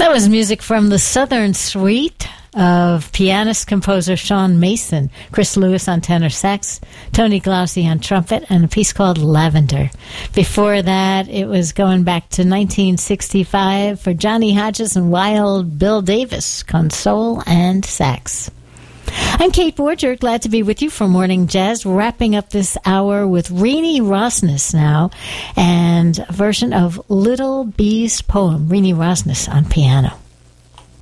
That was music from the Southern Suite of pianist-composer Sean Mason, Chris Lewis on tenor sax, Tony Glaucy on trumpet, and a piece called Lavender. Before that, it was going back to 1965 for Johnny Hodges and Wild Bill Davis, console and sax. I'm Kate Borger, glad to be with you for Morning Jazz, wrapping up this hour with Renee Rosnes now, and a version of Little Bee's poem, Renee Rosnes on piano.